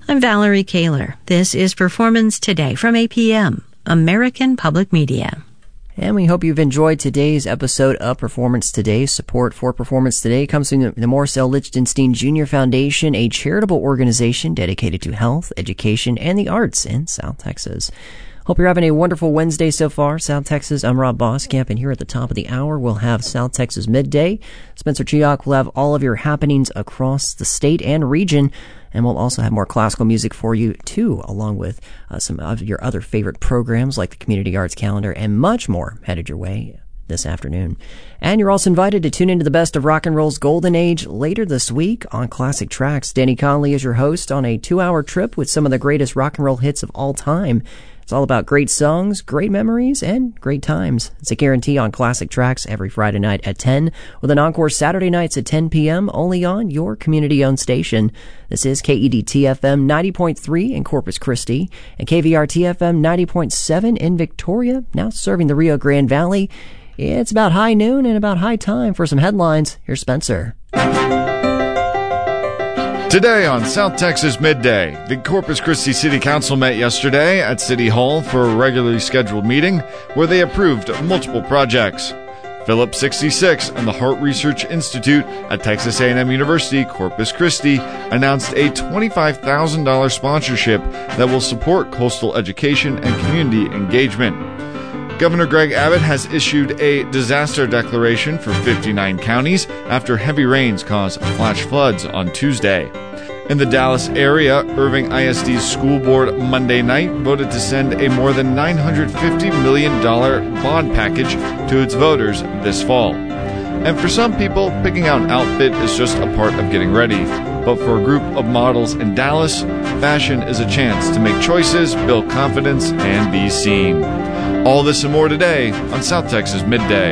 I'm Valerie Kaler. This is Performance Today from APM, American Public Media. And we hope you've enjoyed today's episode of Performance Today. Support for Performance Today comes from the Morris L. Lichtenstein Jr. Foundation, a charitable organization dedicated to health, education, and the arts in South Texas. Hope you're having a wonderful Wednesday so far, South Texas. I'm Rob Boskamp, and here at the top of the hour, we'll have South Texas Midday. Spencer Chioc will have all of your happenings across the state and region, and we'll also have more classical music for you, too, along with some of your other favorite programs like the Community Arts Calendar and much more headed your way this afternoon. And you're also invited to tune into the best of rock and roll's golden age later this week on Classic Tracks. Danny Conley is your host on a 2-hour trip with some of the greatest rock and roll hits of all time. It's all about great songs, great memories, and great times. It's a guarantee on Classic Tracks every Friday night at 10, with an encore Saturday nights at 10 p.m. only on your community-owned station. This is KEDT-FM 90.3 in Corpus Christi and KVRT-FM 90.7 in Victoria, now serving the Rio Grande Valley. It's about high noon and about high time for some headlines. Here's Spencer. Today on South Texas Midday, the Corpus Christi City Council met yesterday at City Hall for a regularly scheduled meeting where they approved multiple projects. Phillips 66 and the Heart Research Institute at Texas A&M University, Corpus Christi, announced a $25,000 sponsorship that will support coastal education and community engagement. Governor Greg Abbott has issued a disaster declaration for 59 counties after heavy rains caused flash floods on Tuesday. In the Dallas area, Irving ISD's school board Monday night voted to send a more than $950 million bond package to its voters this fall. And for some people, picking out an outfit is just a part of getting ready. But for a group of models in Dallas, fashion is a chance to make choices, build confidence, and be seen. All this and more today on South Texas Midday.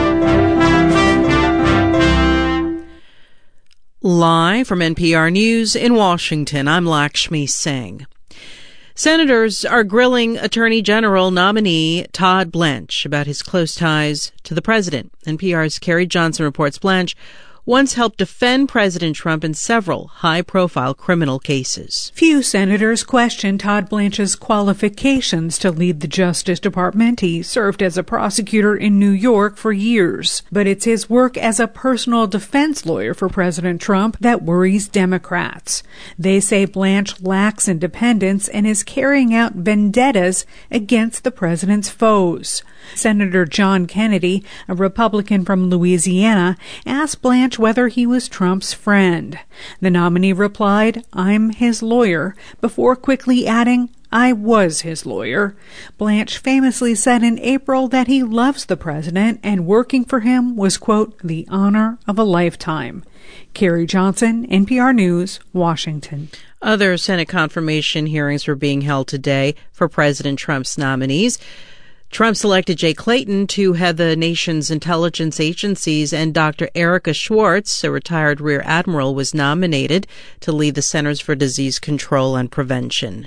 Live from NPR News in Washington, I'm Lakshmi Singh. Senators are grilling Attorney General nominee Todd Blanche about his close ties to the president. NPR's Carrie Johnson reports Blanche once helped defend President Trump in several high-profile criminal cases. Few senators question Todd Blanche's qualifications to lead the Justice Department. He served as a prosecutor in New York for years. But it's his work as a personal defense lawyer for President Trump that worries Democrats. They say Blanche lacks independence and is carrying out vendettas against the president's foes. Senator John Kennedy, a Republican from Louisiana, asked Blanche whether he was Trump's friend. The nominee replied, "I'm his lawyer," before quickly adding, "I was his lawyer." Blanche famously said in April that he loves the president and working for him was, quote, "the honor of a lifetime." Carrie Johnson, NPR News, Washington. Other Senate confirmation hearings were being held today for President Trump's nominees. Trump selected Jay Clayton to head the nation's intelligence agencies, and Dr. Erica Schwartz, a retired Rear Admiral, was nominated to lead the Centers for Disease Control and Prevention.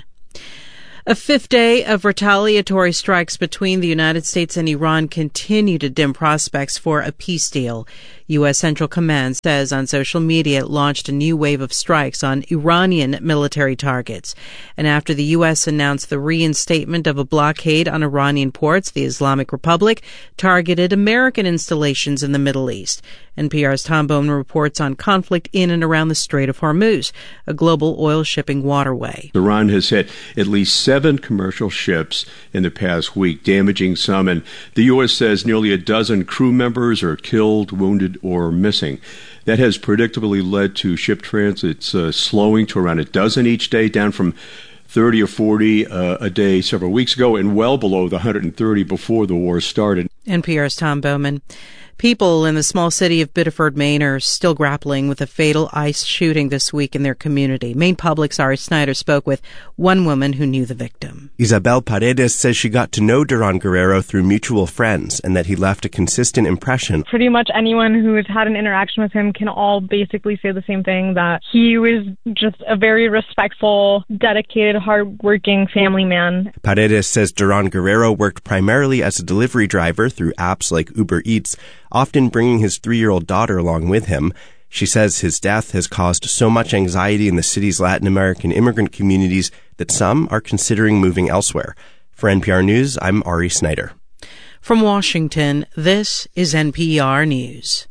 A fifth day of retaliatory strikes between the United States and Iran continue to dim prospects for a peace deal. U.S. Central Command says on social media it launched a new wave of strikes on Iranian military targets. And after the U.S. announced the reinstatement of a blockade on Iranian ports, the Islamic Republic targeted American installations in the Middle East. NPR's Tom Bowman reports on conflict in and around the Strait of Hormuz, a global oil shipping waterway. Iran has hit at least 7 commercial ships in the past week, damaging some, and the U.S. says nearly a dozen crew members are killed, wounded, or missing. That has predictably led to ship transits slowing to around a dozen each day, down from 30 or 40 a day several weeks ago, and well below the 130 before the war started. NPR's Tom Bowman. People in the small city of Biddeford, Maine are still grappling with a fatal ICE shooting this week in their community. Maine Public's Ari Snyder spoke with one woman who knew the victim. Isabel Paredes says she got to know Duran Guerrero through mutual friends and that he left a consistent impression. Pretty much anyone who has had an interaction with him can all basically say the same thing, that he was just a very respectful, dedicated, hardworking family man. Paredes says Duran Guerrero worked primarily as a delivery driver through apps like Uber Eats, often bringing his 3-year-old daughter along with him. She says his death has caused so much anxiety in the city's Latin American immigrant communities that some are considering moving elsewhere. For NPR News, I'm Ari Snyder. From Washington, this is NPR News.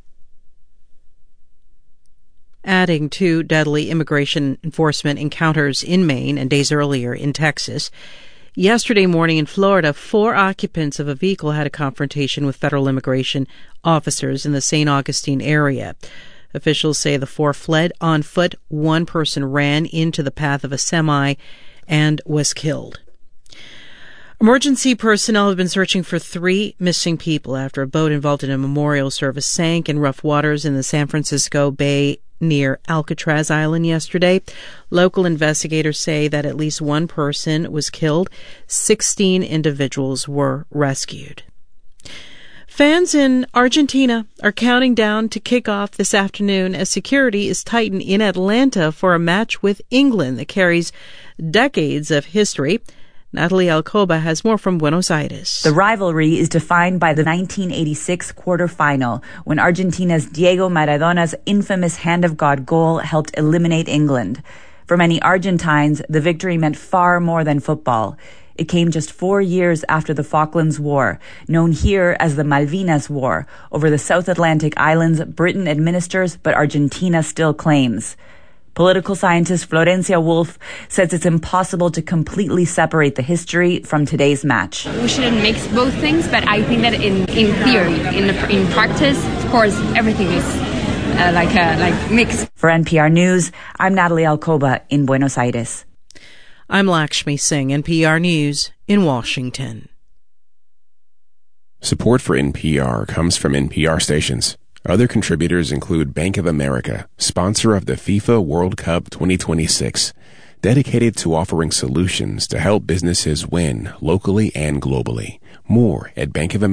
Adding to deadly immigration enforcement encounters in Maine and days earlier in Texas, yesterday morning in Florida, 4 occupants of a vehicle had a confrontation with federal immigration officers in the St. Augustine area. Officials say the 4 fled on foot. 1 person ran into the path of a semi and was killed. Emergency personnel have been searching for 3 missing people after a boat involved in a memorial service sank in rough waters in the San Francisco Bay near Alcatraz Island yesterday. Local investigators say that at least 1 person was killed. 16 individuals were rescued. Fans in Argentina are counting down to kick off this afternoon as security is tightened in Atlanta for a match with England that carries decades of history. Natalie Alcoba has more from Buenos Aires. The rivalry is defined by the 1986 quarterfinal, when Argentina's Diego Maradona's infamous Hand of God goal helped eliminate England. For many Argentines, the victory meant far more than football. It came just 4 years after the Falklands War, known here as the Malvinas War, over the South Atlantic islands Britain administers but Argentina still claims. Political scientist Florencia Wolf says it's impossible to completely separate the history from today's match. We shouldn't mix both things, but I think that in theory, in practice, of course, everything is like mixed. For NPR News, I'm Natalie Alcoba in Buenos Aires. I'm Lakshmi Singh, NPR News in Washington. Support for NPR comes from NPR stations. Other contributors include Bank of America, sponsor of the FIFA World Cup 2026, dedicated to offering solutions to help businesses win locally and globally. More at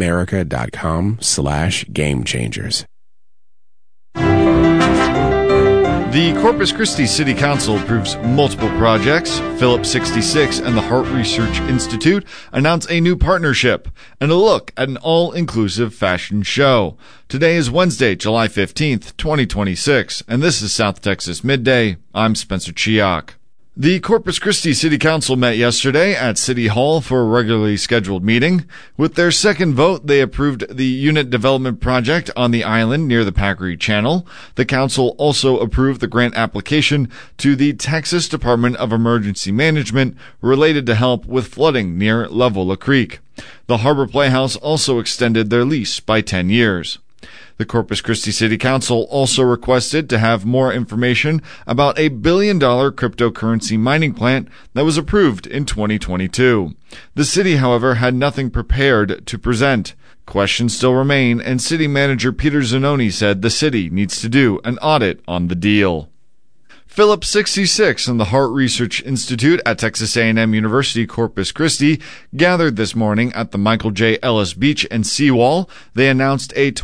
bankofamerica.com/gamechangers. The Corpus Christi City Council approves multiple projects. Phillips 66 and the Heart Research Institute announce a new partnership and a look at an all-inclusive fashion show. Today is Wednesday, July 15th, 2026, and this is South Texas Midday. I'm Spencer Chiak. The Corpus Christi City Council met yesterday at City Hall for a regularly scheduled meeting. With their second vote, they approved the unit development project on the island near the Packery Channel. The council also approved the grant application to the Texas Department of Emergency Management related to help with flooding near Levola Creek. The Harbor Playhouse also extended their lease by 10 years. The Corpus Christi City Council also requested to have more information about a $1 billion cryptocurrency mining plant that was approved in 2022. The city, however, had nothing prepared to present. Questions still remain, and City Manager Peter Zanoni said the city needs to do an audit on the deal. Phillips 66 and the Heart Research Institute at Texas A&M University Corpus Christi gathered this morning at the Michael J. Ellis Beach and Seawall. They announced a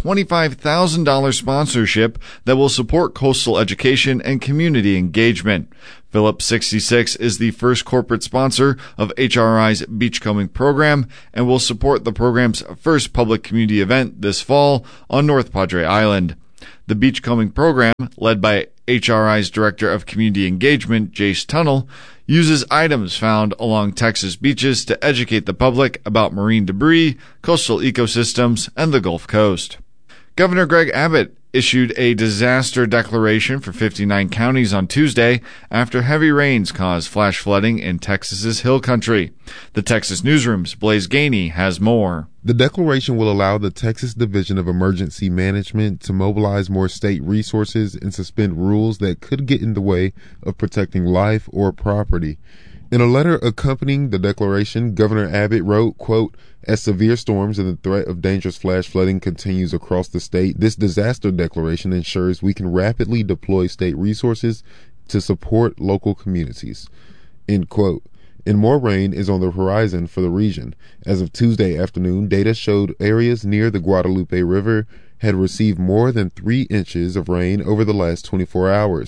$25,000 sponsorship that will support coastal education and community engagement. Phillips 66 is the first corporate sponsor of HRI's Beachcombing program and will support the program's first public community event this fall on North Padre Island. The Beachcombing program, led by HRI's Director of Community Engagement, Jace Tunnel, uses items found along Texas beaches to educate the public about marine debris, coastal ecosystems, and the Gulf Coast. Governor Greg Abbott issued a disaster declaration for 59 counties on Tuesday after heavy rains caused flash flooding in Texas's Hill Country. The Texas Newsroom's Blaise Gainey has more. The declaration will allow the Texas Division of Emergency Management to mobilize more state resources and suspend rules that could get in the way of protecting life or property. In a letter accompanying the declaration, Governor Abbott wrote, quote, "As severe storms and the threat of dangerous flash flooding continues across the state, this disaster declaration ensures we can rapidly deploy state resources to support local communities." End quote. And more rain is on the horizon for the region. As of Tuesday afternoon, data showed areas near the Guadalupe River had received more than 3 inches of rain over the last 24 hours.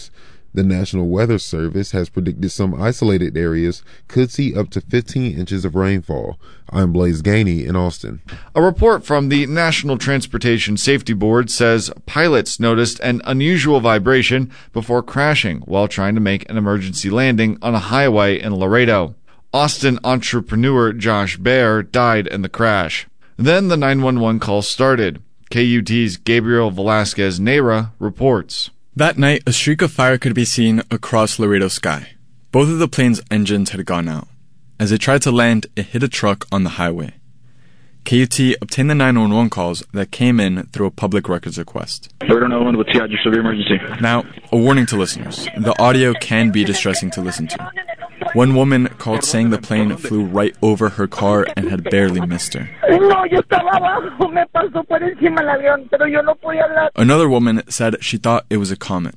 The National Weather Service has predicted some isolated areas could see up to 15 inches of rainfall. I'm Blaze Gainey in Austin. A report from the National Transportation Safety Board says pilots noticed an unusual vibration before crashing while trying to make an emergency landing on a highway in Laredo. Austin entrepreneur Josh Baer died in the crash. Then the 911 call started. KUT's Gabriel Velasquez Neira reports. That night, a streak of fire could be seen across Laredo's sky. Both of the plane's engines had gone out. As it tried to land, it hit a truck on the highway. KUT obtained the 911 calls that came in through a public records request. What's the address of your emergency? Now, a warning to listeners. The audio can be distressing to listen to. One woman called saying the plane flew right over her car and had barely missed her. Another woman said she thought it was a comet.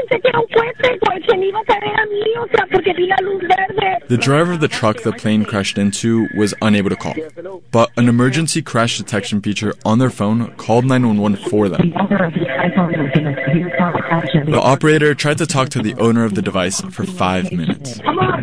The driver of the truck the plane crashed into was unable to call, but an emergency crash detection feature on their phone called 911 for them. The operator tried to talk to the owner of the device for 5 minutes.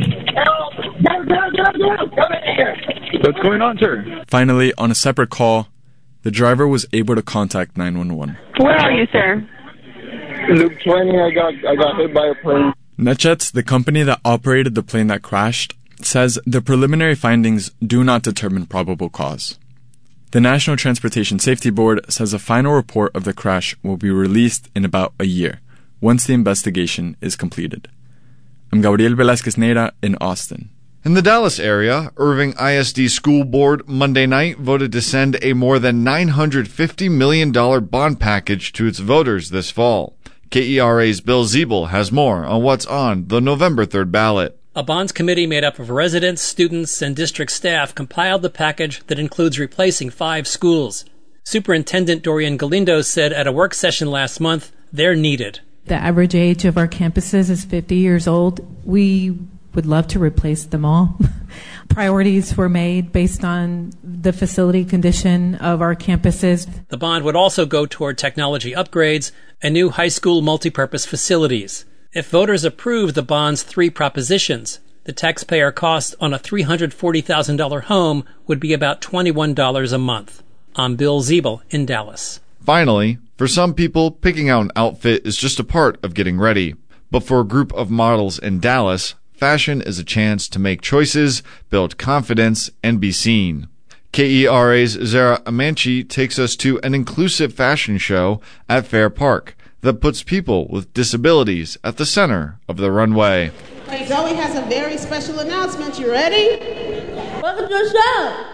What's going on, sir? Finally, on a separate call, the driver was able to contact 911. Where are you, sir? Loop 20, I got hit by a plane. NetJets, the company that operated the plane that crashed, says the preliminary findings do not determine probable cause. The National Transportation Safety Board says a final report of the crash will be released in about a year, once the investigation is completed. I'm Gabriel Velasquez Neira in Austin. In the Dallas area, Irving ISD School Board Monday night voted to send a more than $950 million bond package to its voters this fall. KERA's Bill Ziebel has more on what's on the November 3rd ballot. A bonds committee made up of residents, students, and district staff compiled the package that includes replacing 5 schools. Superintendent Dorian Galindo said at a work session last month, they're needed. The average age of our campuses is 50 years old. We would love to replace them all. Priorities were made based on the facility condition of our campuses. The bond would also go toward technology upgrades and new high school multipurpose facilities. If voters approve the bond's 3 propositions, the taxpayer cost on a $340,000 home would be about $21 a month. I'm Bill Ziebel in Dallas. Finally, for some people, picking out an outfit is just a part of getting ready. But for a group of models in Dallas, fashion is a chance to make choices, build confidence, and be seen. KERA's Zara Amanchi takes us to an inclusive fashion show at Fair Park that puts people with disabilities at the center of the runway. Hey, Zoe has a very special announcement. You ready? Welcome to the show.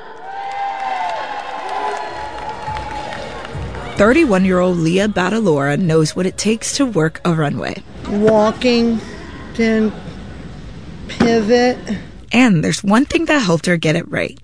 31-year-old Leah Badalora knows what it takes to work a runway. Walking, then pivot. And there's one thing that helped her get it right.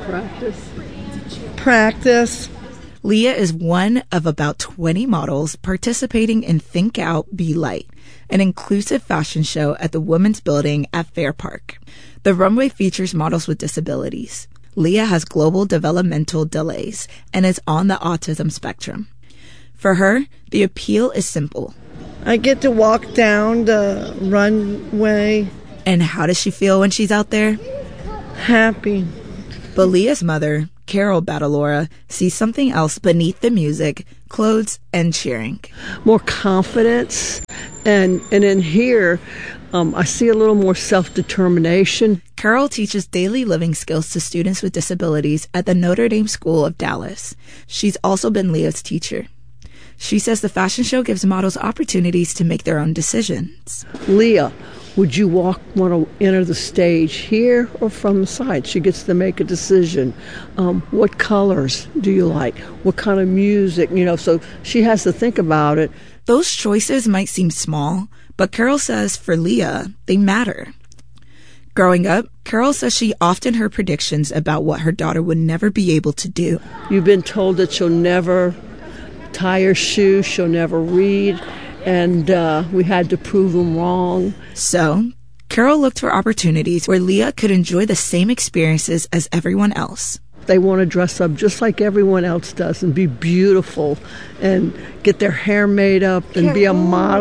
Practice. Leah is one of about 20 models participating in Think Out, Be Light, an inclusive fashion show at the Women's Building at Fair Park. The runway features models with disabilities. Leah has global developmental delays and is on the autism spectrum. For her, the appeal is simple. I get to walk down the runway. And how does she feel when she's out there? Happy. But Leah's mother, Carol Badalora, sees something else beneath the music, clothes, and cheering. More confidence. And in here, I see a little more self-determination. Carol teaches daily living skills to students with disabilities at the Notre Dame School of Dallas. She's also been Leah's teacher. She says the fashion show gives models opportunities to make their own decisions. Leah, would you want to enter the stage here or from the side? She gets to make a decision. What colors do you like? What kind of music? So she has to think about it. Those choices might seem small, but Carol says for Leah, they matter. Growing up, Carol says she often heard predictions about what her daughter would never be able to do. You've been told that she'll never tie her shoe, she'll never read, and we had to prove them wrong. So, Carol looked for opportunities where Leah could enjoy the same experiences as everyone else. They want to dress up just like everyone else does and be beautiful and get their hair made up and be a model.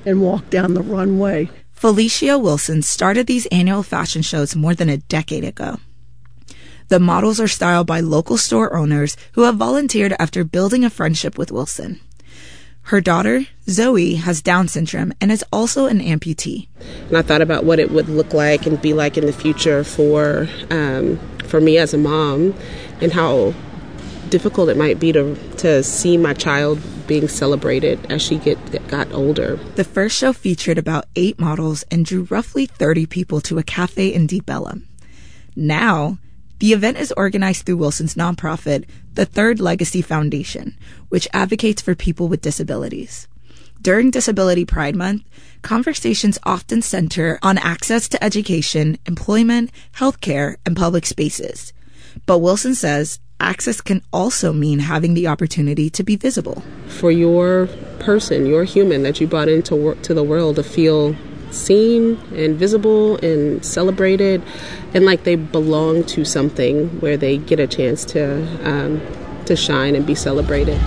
and walk down the runway. Felicia Wilson started these annual fashion shows more than a decade ago. The models are styled by local store owners who have volunteered after building a friendship with Wilson. Her daughter, Zoe, has Down syndrome and is also an amputee. And I thought about what it would look like and be like in the future for me as a mom, and how difficult it might be to see my child being celebrated as she got older. The first show featured about 8 models and drew roughly 30 people to a cafe in Deep Ellum. Now, the event is organized through Wilson's nonprofit, the Third Legacy Foundation, which advocates for people with disabilities. During Disability Pride Month, conversations often center on access to education, employment, healthcare, and public spaces. But Wilson says access can also mean having the opportunity to be visible. For your person, your human that you brought into the world to feel seen and visible and celebrated, and like they belong to something where they get a chance to shine and be celebrated.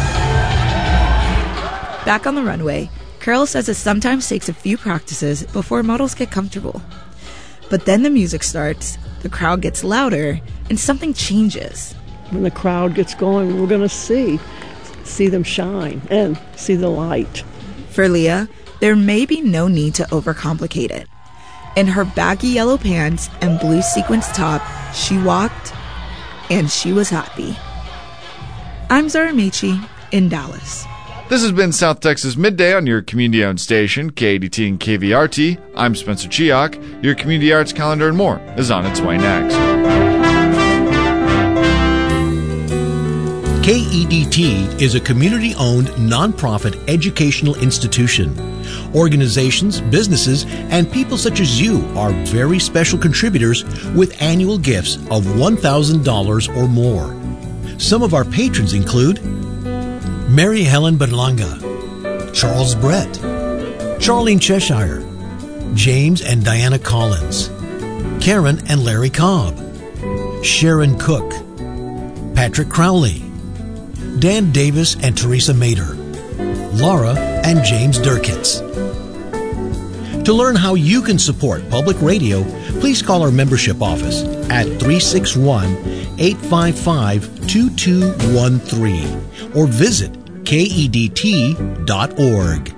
Back on the runway, Carol says it sometimes takes a few practices before models get comfortable. But then the music starts, the crowd gets louder, and something changes. When the crowd gets going, we're going to see them shine and see the light. For Leah, there may be no need to overcomplicate it. In her baggy yellow pants and blue sequins top, she walked, and she was happy. I'm Zara Michi in Dallas. This has been South Texas Midday on your community-owned station, KADT and KVRT. I'm Spencer Chiak. Your community arts calendar and more is on its way next. KEDT is a community-owned, nonprofit educational institution. Organizations, businesses, and people such as you are very special contributors with annual gifts of $1,000 or more. Some of our patrons include Mary Helen Berlanga, Charles Brett, Charlene Cheshire, James and Diana Collins, Karen and Larry Cobb, Sharon Cook, Patrick Crowley, Dan Davis and Teresa Mader, Laura and James Durkitz. To learn how you can support public radio, please call our membership office at 361-855-2213 or visit KEDT.org.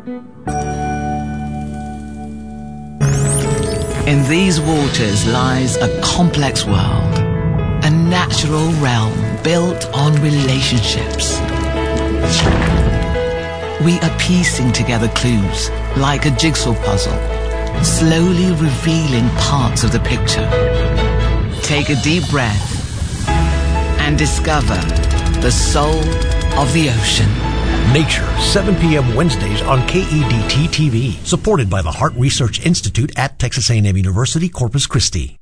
In these waters lies a complex world, a natural realm built on relationships. We are piecing together clues like a jigsaw puzzle, slowly revealing parts of the picture. Take a deep breath and discover the soul of the ocean. Nature, 7 p.m. Wednesdays on KEDT TV. Supported by the Heart Research Institute at Texas A&M University, Corpus Christi.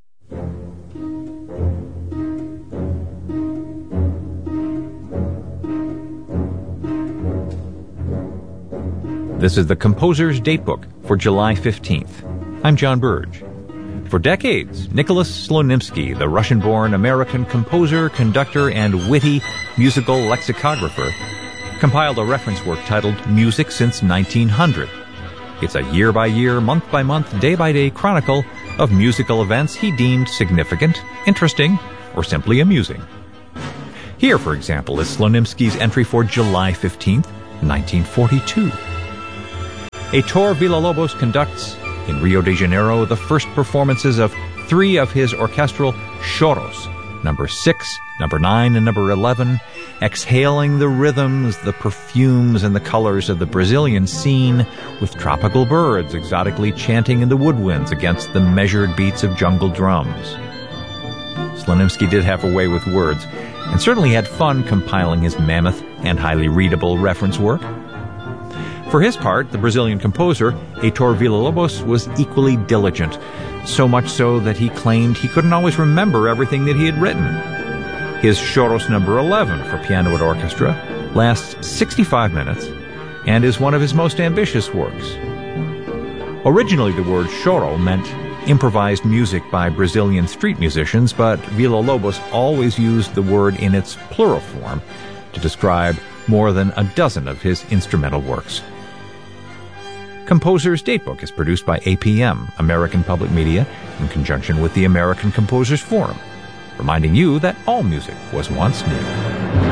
This is the Composer's Datebook for July 15th. I'm John Burge. For decades, Nicholas Slonimsky, the Russian-born American composer, conductor, and witty musical lexicographer, compiled a reference work titled Music Since 1900. It's a year-by-year, month-by-month, day-by-day chronicle of musical events he deemed significant, interesting, or simply amusing. Here, for example, is Slonimsky's entry for July 15th, 1942. Heitor Villa-Lobos conducts, in Rio de Janeiro, the first performances of 3 of his orchestral choros, number 6, number 9, and number 11, exhaling the rhythms, the perfumes, and the colors of the Brazilian scene, with tropical birds exotically chanting in the woodwinds against the measured beats of jungle drums. Slonimsky did have a way with words, and certainly had fun compiling his mammoth and highly readable reference work. For his part, the Brazilian composer, Heitor Villa-Lobos, was equally diligent, so much so that he claimed he couldn't always remember everything that he had written. His Choros number 11 for piano and orchestra lasts 65 minutes and is one of his most ambitious works. Originally, the word choro meant improvised music by Brazilian street musicians, but Villa-Lobos always used the word in its plural form to describe more than a dozen of his instrumental works. Composer's Datebook is produced by APM, American Public Media, in conjunction with the American Composers Forum, reminding you that all music was once new.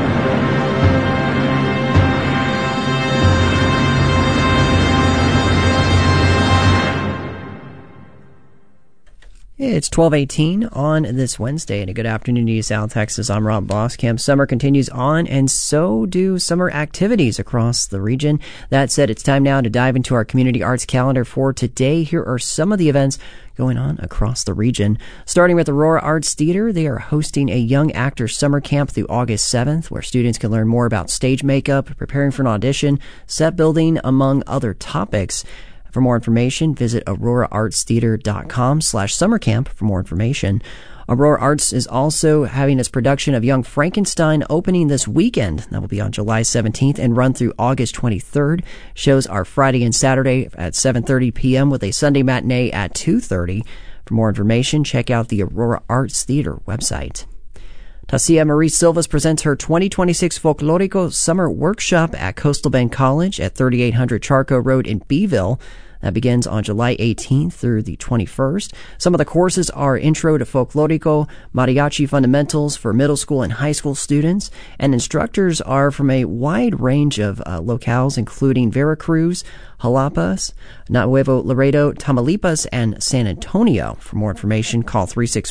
It's 12:18 on this Wednesday, and a good afternoon to you, South Texas. I'm Rob Boskamp. Summer continues on, and so do summer activities across the region. That said, it's time now to dive into our community arts calendar for today. Here are some of the events going on across the region. Starting with Aurora Arts Theater, they are hosting a Young Actors Summer Camp through August 7th, where students can learn more about stage makeup, preparing for an audition, set building, among other topics. For more information, visit auroraartstheater.com/summercamp for more information. Aurora Arts is also having its production of Young Frankenstein opening this weekend. That will be on July 17th and run through August 23rd. Shows are Friday and Saturday at 7:30 p.m. with a Sunday matinee at 2:30. For more information, check out the Aurora Arts Theater website. Tasia Marie Silvas presents her 2026 Folklorico Summer Workshop at Coastal Bend College at 3800 Charco Road in Beeville. That begins on July 18th through the 21st. Some of the courses are Intro to Folklorico, Mariachi Fundamentals for middle school and high school students, and instructors are from a wide range of locales, including Veracruz, Jalapas, Nuevo Laredo, Tamaulipas, and San Antonio. For more information, call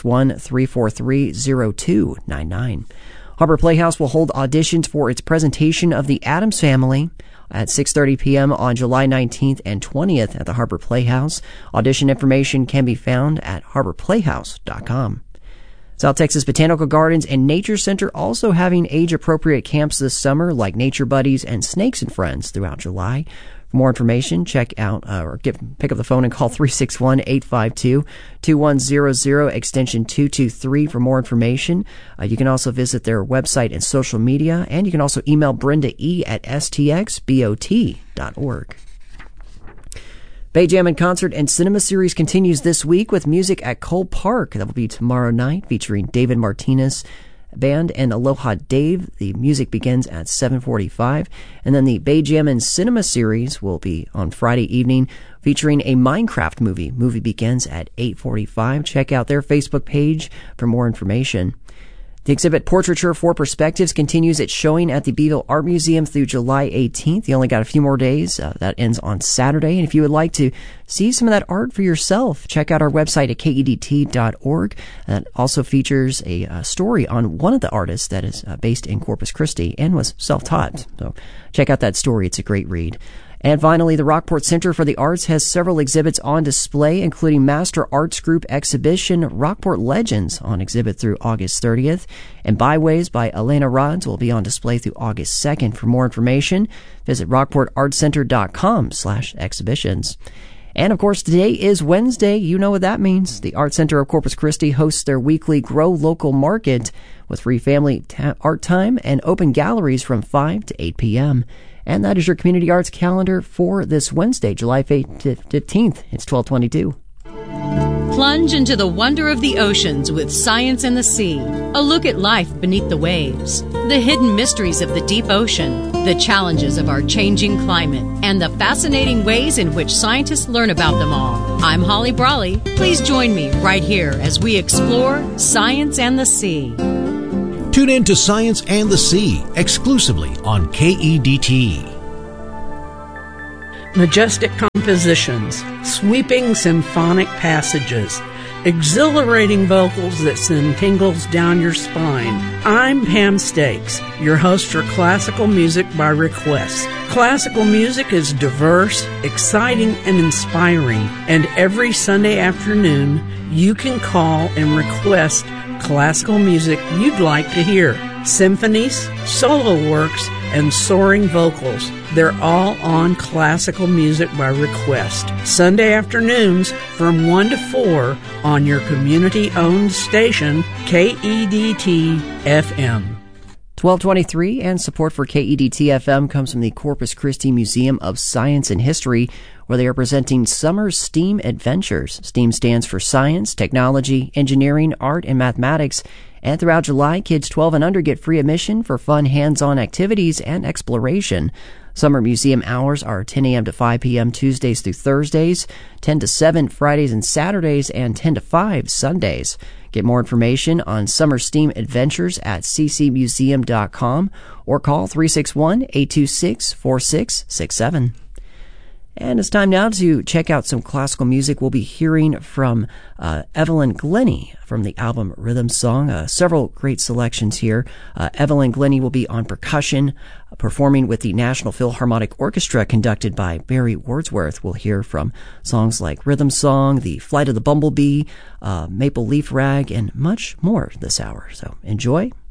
361-343-0299. Harbor Playhouse will hold auditions for its presentation of The Addams Family at 6:30 p.m. on July 19th and 20th at the Harbor Playhouse. Audition information can be found at harborplayhouse.com. South Texas Botanical Gardens and Nature Center also having age-appropriate camps this summer, like Nature Buddies and Snakes and Friends throughout July. For more information, check out pick up the phone and call 361-852-2100, extension 223 for more information. You can also visit their website and social media, and you can also email Brenda E. at stxbot.org. Bay Jam in Concert and Cinema Series continues this week with music at Cole Park. That will be tomorrow night, featuring David Martinez Band and Aloha Dave. The music begins at 7:45, and then the Bay Jam and Cinema Series will be on Friday evening, featuring a Minecraft movie. Movie begins at 8:45. Check out their Facebook page for more information. The exhibit Portraiture for Perspectives continues its showing at the Beeville Art Museum through July 18th. You only got a few more days. That ends on Saturday. And if you would like to see some of that art for yourself, check out our website at kedt.org. That also features a story on one of the artists that is based in Corpus Christi and was self-taught. So check out that story. It's a great read. And finally, the Rockport Center for the Arts has several exhibits on display, including Master Arts Group exhibition Rockport Legends on exhibit through August 30th. And Byways by Elena Rods will be on display through August 2nd. For more information, visit rockportartcenter.com/exhibitions. And of course, today is Wednesday. You know what that means. The Art Center of Corpus Christi hosts their weekly Grow Local Market with free family art time and open galleries from 5 to 8 p.m. And that is your community arts calendar for this Wednesday, July 15th. It's 12:22. Plunge into the wonder of the oceans with Science and the Sea. A look at life beneath the waves, the hidden mysteries of the deep ocean, the challenges of our changing climate, and the fascinating ways in which scientists learn about them all. I'm Holly Brawley. Please join me right here as we explore Science and the Sea. Tune in to Science and the Sea exclusively on KEDT. Majestic compositions, sweeping symphonic passages, exhilarating vocals that send tingles down your spine. I'm Pam Stakes, your host for Classical Music by Request. Classical music is diverse, exciting, and inspiring, and every Sunday afternoon you can call and request classical music you'd like to hear. Symphonies, solo works, and soaring vocals. They're all on Classical Music by Request. Sunday afternoons from 1 to 4 on your community-owned station, KEDT-FM. 12:23, and support for KEDT-FM comes from the Corpus Christi Museum of Science and History, where they are presenting Summer STEAM Adventures. STEAM stands for Science, Technology, Engineering, Art, and Mathematics. And throughout July, kids 12 and under get free admission for fun hands-on activities and exploration. Summer museum hours are 10 a.m. to 5 p.m. Tuesdays through Thursdays, 10 to 7 Fridays and Saturdays, and 10 to 5 Sundays. Get more information on Summer STEAM Adventures at ccmuseum.com or call 361-826-4667. And it's time now to check out some classical music. We'll be hearing from Evelyn Glennie from the album Rhythm Song. Several great selections here. Evelyn Glennie will be on percussion, performing with the National Philharmonic Orchestra conducted by Barry Wordsworth. We'll hear from songs like Rhythm Song, The Flight of the Bumblebee, Maple Leaf Rag, and much more this hour. So enjoy.